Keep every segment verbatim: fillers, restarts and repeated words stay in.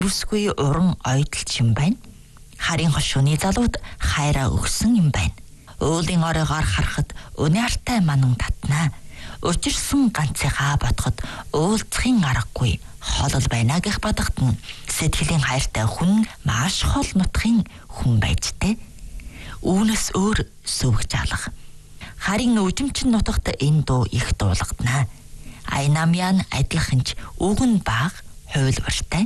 Бүсгүй уран ойдолч юм байна. Харийн хошууны залууд хайраа өгсөн юм байна. Уулын оройгоор харахад өнөөртэй манан татнаа. Учирсан ганцыгаа бодоход уулзахын аргагүй холол байна гэх бадагтан сэтгэлийн хайртай хүн маш хол нутгийн хүн байжтэй. Үүнээс өөр сүвгж алга. Харин үжимчин нутагт энэ дуу их дуулагдана. Айнамян адилханч үгэн баг хуйлбартай.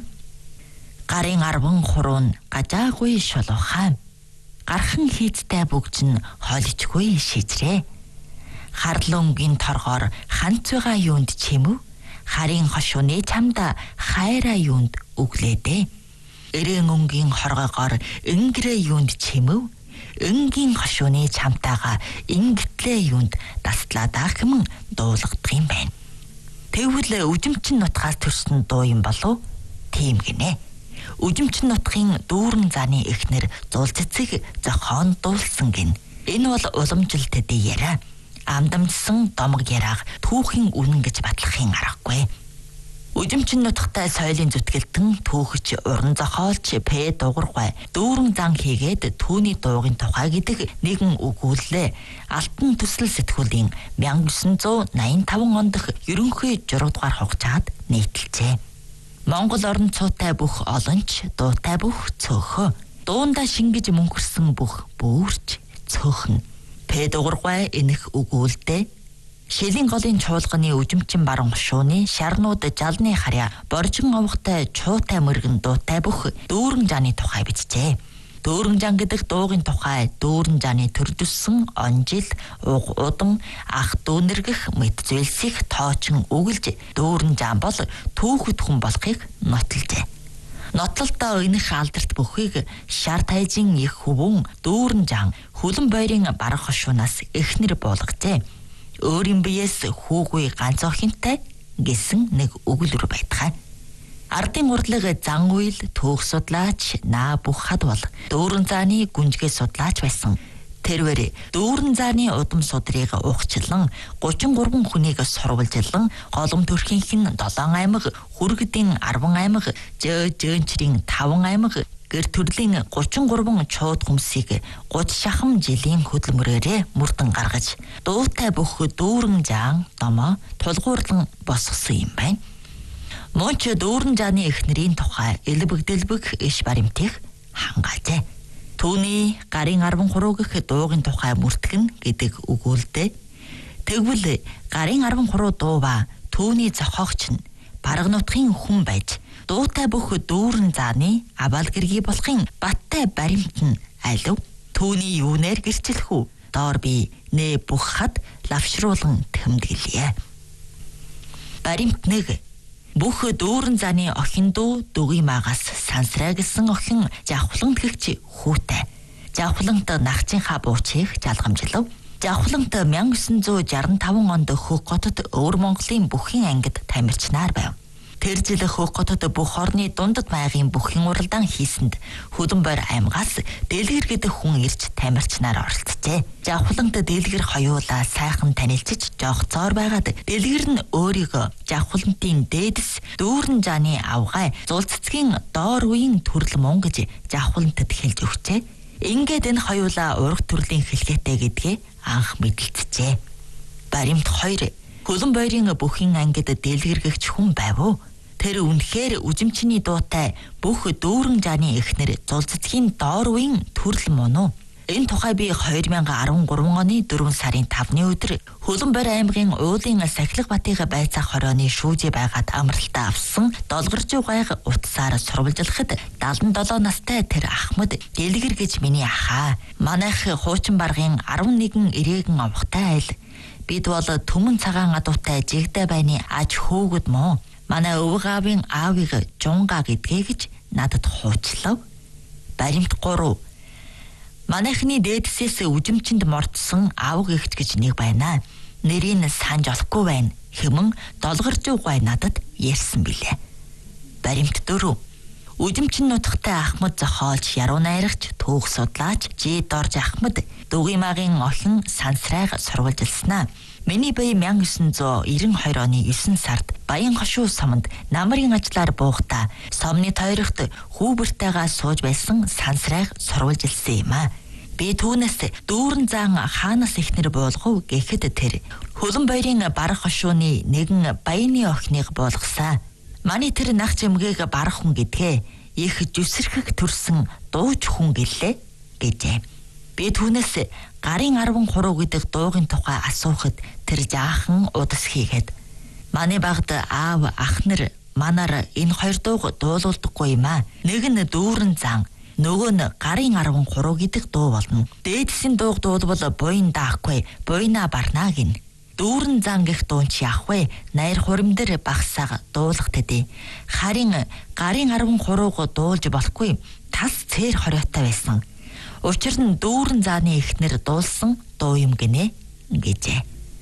Гарын арван хуруун гажаагүй шулуухаа. Гархан хийцтэй бүгжин холичгүй шижрээ. Харлунгийн торгоор ханц байгаа юунд чимв? Харийн хошууны чамда хайраа юунд өглөөдөө. Эрээн өнгийн хоргоогоор ингэрээ юунд чимв? Өнгийн хошууны чамтаага ингэтлээ юунд таслаадаа хэмэн дуулагдах юм байна. Тэгвэл үжимчин нутгаас төрсөн дуу юм болов? Тийм гинэ. Үжимчин нутгийн дүүрэн зааны эхнэр зулцэцэг зохион дуулсан гин. Энэ бол уламжилт дийраа. Амдамжсан домог яриаг түүхийн үнэн гэж батлахын аргагүй. Үжимчин нутагтай соёлын зүтгэлтэн түүхч уран зохиолч П дугуйгай дүүрэн зан хийгээд түүний дуугийн тухай гэдэг нэгэн өгүүллээ. Алтан төсөл сэтгүүлийн мянга девять найман таван онд ерөнхий журам дугаар хугацаанд нийтэлжээ. Монгол орон цуутай бүх олонч дуутай бүх цөөхөө. Дуунда шингэж мөнгөрсөн бүх бүүрч цөөхөн. П дугуйгай энэх өгүүлдэ. Шилийн голын чуулганы үжимчин баруун хошууны шарнууд жалны харьяа боржин овогтой чуутай мөргэн дуутай бүх дүүрэн жааны тухай бичжээ. Дүүрэн жан гэдэг дуугийн тухай дүүрэн жааны төрдөссөн онжил уг удам ах дүүнэргэх мэд зүйлсийг тоочин үгэлж дүүрэн жан бол түүхэд хүн болохыг нотлжээ. Нотлолтоо энэх алдарт бүхийг шар тайжин их хөвөн дүүрэн жан хүлэн бойрын баруун хошуунаас эхнэр буулгажээ. Өөрийн биеэс хүүгүй ганц охинтой гэсэн нэг өгүүлбэр байтгай. Ардын урдлаг зан уйл түүх судлаач наа бүх хад бол дүүрэн зааны гүнжгээ судлаач байсан. Тэрвэр дүүрэн зааны удам судрыг ухчлан гучин гурван хүнийг сурвалжлан голом төрхийнх нь долоон аймаг, хүргэдийн арван аймаг, жөө жөөнчрийн таван аймаг гэр төрлийн гучин гурван чууд хүмсийг гуч шахам жилийн хөдөлмөрөөрөө мөрдөн гаргаж дуутай бүх дүүрэн жаан домоо тулгуурлан босгосон юм байна. Мөнч дүүрэн жааны эхнэрийн тухай элбэгдэлбэг иш баримтыг хангаажээ. Түүний гарын арван хуруу гэх дуугийн тухай мөртгөн гэдэг өгүүлдэ. Тэгвэл гарын арван хуруу дуу ба түүний зохиогч нь бараг нутгийн хүн байж дуутай бүх дүүрэн зааны аваал гэргий болохын баттай баримт нь алив. Түүний юунээр гэрчлэх үү? Доор би нэ бүх хад лавшруулан тэмдэглэе. Баримт нэг бүх дүүрэн зааны охин дүү дүгий магаас сансраа гэсэн охин жавхлан гэгч хүүтэй. Жавхлант нагчийнхаа буучийг жалгамжлав. Жавхлант мянга девять шестьдесят таван онд Хөх хотод өвөр Монголын бүхин ангид тамирчнаар байв. Тэр жил Хөх хотод бүх орны дундад байнгын бүхин уралдаан хийсэнд Хөдөнбойр аймгаас дэлгэр гэдэг хүн ирж тамирчнаар оролцжээ. Жавхлант дэлгэр хоёулаа сайхан танилцж жоохцоор байгаад дэлгэр нь өөрийгөө Жавхлантын дээдэс дүүрэн жааны авгай зулцэцгийн доор үеийн төрөл мөн гэж Жавхлантад хэлж өгчээ. Ингээд энэ хоёулаа ураг төрлийн хэлхээтэй гэдгээ анх мэдэлцжээ. Баримт хоёр Хөдөнбойрын бүхин ангид дэлгэргэгч хүн байв уу? Тэр үнэхээр үжимчний дуутай бүх дүүрэн жааны эхнэр зулцэцгийн доор үеийн төрөл мөн үү? Энэ тухай би две тысячи десять оны дөрвөн сарын тавны өдөр Хөдөнбойр аймгийн уулын Сахилга Батыг байцаах хорооны шүүжээ байгаад амралтаа авсан долгоржуу гайг утсаар сурвалжлахад даалдан долоо настай тэр Ахмад дэлгэр гэж миний ахаа. Манайх хуучин баргын арван нэгэн ирээгэн овогтой айл. Бид бол түмэн цагаан адуутай жигдэ байны аж хөөгд мөн. Манай өвөг аавын аавыг Жунга гэдгээ гэж надад хуучлав. Баримт гурав. Манайхны дээдсээс үжимчинд мордсон аав гэгч гэж нэг байна. Нэрийг санаж олохгүй байна хэмэн долгоржуу гай надад ярьсан билээ. Баримт дөрөв. Үжимчин нутагтай Ахмад зохиолч, яруу найрагч, түүх судлаач Жи Дорж Ахмад Дүгиймагийн охин Сансрайг сурвалжилснаа. Миний бие 천구백구십two оны девэн сард Баян хошуу сомонд намрын ажлаар буухдаа сомны тойрогт хүүбэртэйгээ сууж байсан сансрайг сурвалж илсэн юм а. Би түүнээс дүүрэн зан хаанаас ихнэр буулгав гэхэд тэр хөлөн баярын барах хошууны нэгэн баяны охиныг буулгасан. Манай тэр нах жимгээг барах хүн гэдгээ их жүсэрхэг төрсөн дууч хүн гэлээ гэжээ. Би түүнээс гарын арван хуруу гэдэг дуугийн тухай асуухад тэр жаахан удас хийгээд манай багт аав ах нар манаар энэ хоёр дууг дуулуулдаггүй юм а. Нэг нь дүүрэн зан, нөгөө нь гарын арван хуруу гэдэг дуу болно. Дээдсийн дууг дуулбал буйн даахгүй, буйна барнаа гин. Дүүрэн зан гэх дуун чи ах вэ? Найр хуримдэр багсаага дуулах тэдэ. Харин гарын арван хурууг дуулж болохгүй. Тас цээр хориотой байсан. Учир нь дүүрэн зааны ихнэр дуулсан дуу юм гинэ гэжээ.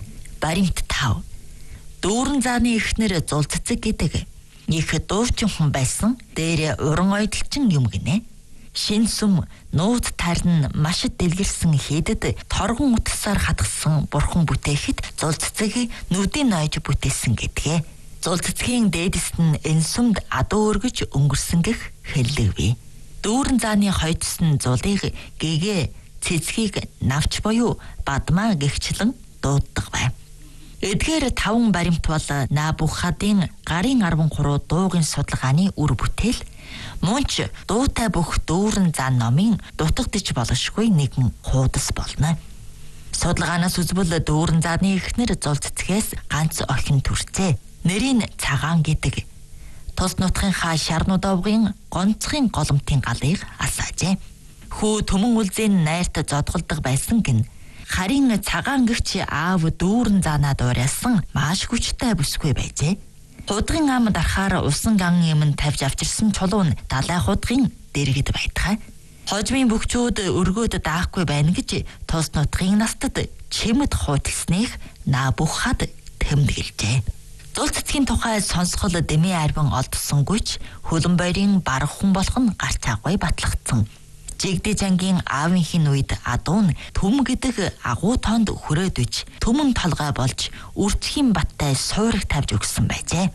Баримт тав. Дүүрэн зааны ихнэр зул цэцэг гэдэг их дуучин хүн байсан. Дээр уран ойдолчин юм гинэ. Шин сүм нууц тарн маш дэлгэрсэн хийдэд торгон утсаар хатгсан бурхан бүтээхэд зул цэцэг нүдийн ноёж бүтээсэн гэдгээ. Зул цэцгийн дээдэс нь энэ сүмд адуу өргөж өнгөрсөн гэх хэллэг бий. Дүүрэн зааны хойдсон зулыг гэгээ цэцгийг навч буюу бадмаа гихчлэн дууддаг байв. Эдгээр таван баримт бол Набухадын гарын арван хуруу дуугийн судалгааны үр бүтээл. Мөнч дуутай бүх дүүрэн зан номын дутагдж болшгүй нэгэн хуудас болно. Судалгаанаас үзвэл дүүрэн зааны ихнэр зул цэцгээс ганц охин төрцөө. Нэрийн цагаан гэдэг. Тус нутгийнхаа шарнууд овгийн гонцгийн голомтын галыг асаажээ. Хүү төмөн үлзэн найрт зодголдог байсан гин. Харин цагаан гэгч аав дүүрэн заанаа дуурайсан маш хүчтэй бүсгүй байжээ. Худгын ам дарахаар усан ган юм тавьж авчирсан чулуу нь далай худгын дэргэд байтгай. Хожмын бөхчүүд өргөөд даахгүй байна гэж тус нутгын настад чимэд хууталсныг Набухад тэмдэглэжээ. Зул цэцгийн тухай сонсгол дэмий арвин олдсонгүйч хөлөн баярын барах хүн болох нь гарцаагүй батлагдсан. Жигдэ жангийн аавынхын үед адуу нь төм гэдэг агуу тоонд хүрээд үж төмөн толгой болж үрчхийн баттай сууриг тавьж өгсөн байжээ.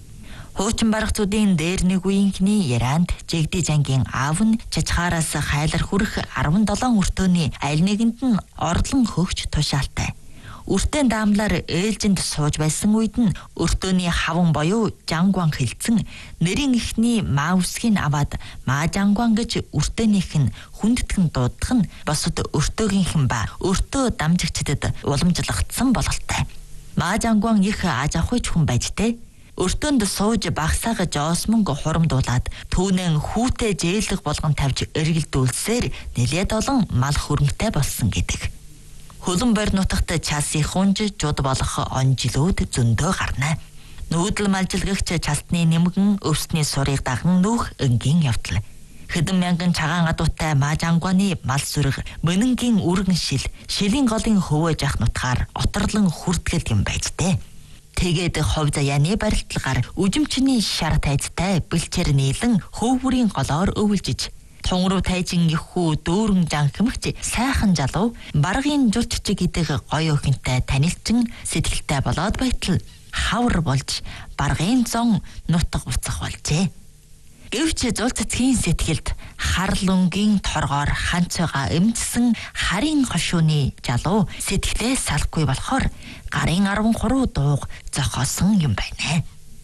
Хуучин барагцуудын дээр нэг үеийнхний яранд Жигдэ жангийн аав нь чачхаараас хайлар хүрэх арван долоон өртөөний аль нэгэнд нь орлон хөгч тушаалтай. Үртэн даамлаар ээлжинд сууж байсан үед нь өртөөний хаван боёо жангван хэлцэн нэрийн ихний маусгийн аваад маа жангван гэж өрtöөнийх нь хүндэтгэн дуудах нь босод өртөөгийнх нь ба өртөө дамжигчдад уламжлагдсан бололтой. Маа жангван их аж ахуйч хүн байж тээ. Өртөөнд сууж багсаага жоосмонг хурамдуулаад түүнэн хүүтэй зээлэг болгон тавьж эргэлдүүлсээр нэлээд олон мал хөрөнгөтэй болсон гэдэг. Хөлөн баяр нутагт часын хунж жуд болох онжилүүд зөндөө гарна. Нүүдэл малжилгагч часны нэмгэн өвсний сурыг даган нүүх энгийн явдал. Хэдэн мянган цагаан адуутай маажангваны мал сүрэг мөнөнгийн үргэн шил шилийн голын хөвөөж ах нутгаар оторлон хүртгэл юм байж тээ. Тэгээд хов заяаны барилтлагаар үжимчний шар тайзтай бэлчээр нийлэн хөвгүрийн голоор өвөлжиж Тонгруу тайжин ихүү дүүрэн жан хэмэгч сайхан залуу баргын жуулччиг гэдэг гоё охинтой танилцсан сэтгэлтэй болоод байтал хавар болж баргын зон нутаг буцах болжээ. Гэвч зул цэцгийн сэтгэлд харлунгийн торгоор ханцайгаа эмчсэн харийн хошууны залуу сэтгэлээ салахгүй болохоор гарын арван хуруу дууг зохиосон юм байна.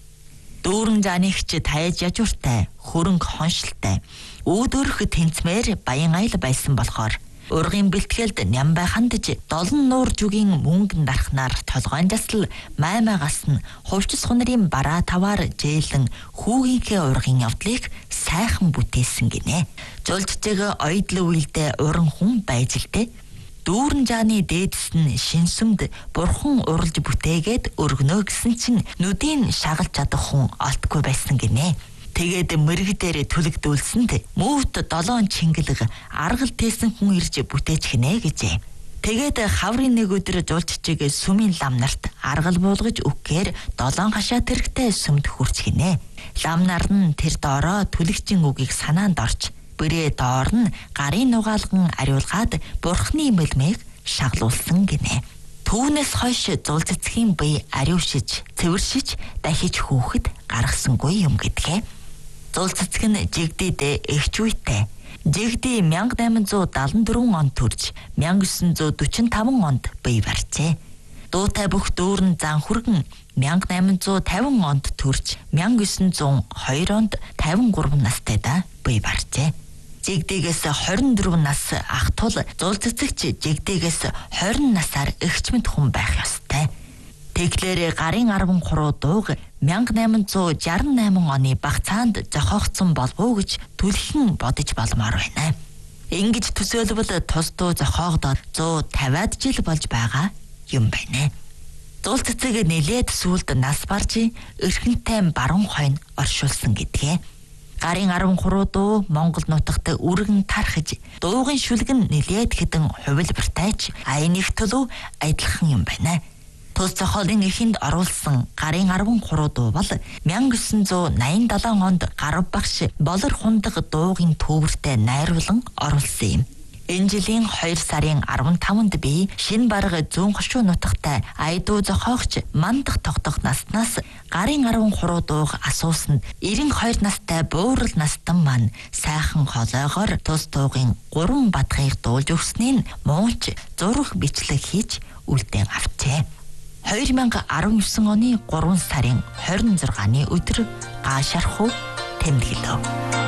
Дүүрэн заанигч тайж яжууртай, хөрөнгө хоншилтай, үүдөрх тэнцмээр баян аял байсан болохоор ургын бэлтгэлд ням байхандж долон нуур жүгийн мөнгөн дарахнаар толгойн жасл маймагаас нь хувьчс хунарын бараа таваар жээлэн хүүгийнхээ ургын явдлыг сайхан бүтээсэн гинэ. Жулжчэг ойдл үйлдэ уран хүн байж л дээ. Дүүрэн зааны дээдэс нь шинсүмд бурхан уралж бүтээгээд өргөнөө гэсэн чинь нүдийн шагалж чадах хүн олтгүй байсан гинэ. Тэгээд мэрэг дээр түлэгдүүлсэнд мөвд долоон чингэлэг аргал тээсэн хүн ирж бүтээж гинэ гэжээ. Тэгээд хаврын нэг өдөр жуулччиг сүмийн лам нарт аргал буулгаж өгөхээр долоон хашаа тэрэгтэй сүмд хүрч гинэ. Лам нар нь тэр доороо түлэгчийн үгийг санаанд орч бэрээ доор нь гарын нугаалган ариулгаад бурхны мэлмээг шаглуулсан гинэ. Түүнээс хойш зул цэцгийн бие ариушиж, цэвэршиж, дахиж хүүхэд гаргасангүй юм гэдгээ. Зул цэцэг нь жигдээд эгч үйтэй. Жигди мянга найман зуун дадлан дөрвөн онд төрж, мянга өсөн зуун дөрвөн таван онд бие барьжээ. Дуутай бүх дүүрэн зан хүргэн мянга найман зуун тавин онд төрж, мянга өсөн зуун хоёр онд тавин гурван настайдаа бие барьжээ. Жигдигээс хорин дөрвөн нас ах тул зул цэцэгч жигдигээс хорин насаар эгчмэд хүн байх ёстой. Тэгэхлээр гарын арван гурав дууг мянга найман зуун шаран найман оны баг цаанд зохиогдсон болов уу гэж түлхэн бодож боломоор байна. Ингэж төсөөлбөл тус дуу зохиогдоод зуун тавиад жил болж байгаа юм байна. Зул цэцэг нэлээд сүлд нас барж эрхэнтэй баруун хойно оршуулсан гэдгээ. Гарын арван гурав дуу Монгол нутагт үргэн тархиж, дуугийн шүлгэн нэлээд хэдэн хувилбартайч аяных төлөв адилхан юм байна. Тус зохиолын эхэнд оруулсан гарын арван гурав дуу бол мянга өсөн зуун найман далайн онд Гарав багш болор хундаг дуугийн төвөртэй найруулан оруулсан юм. Энэ жилийн хоёр сарын арван таванд би шинэ бараг зүүн хошуу нутагтай айдуу зохиогч мандах тогтох наснаас гарын арван гурав дууг асуусанд эрен хоёр настай буурал настан маань сайхан холоогоор тус дуугийн гурван бадгыг дуулж өгснийн мууч зураг бичлэг хийж үлдээн авчээ. хоёр мянга арван девять оны гурван сарын хорин зургааны өдөр гаашархуу тэмдэглэв.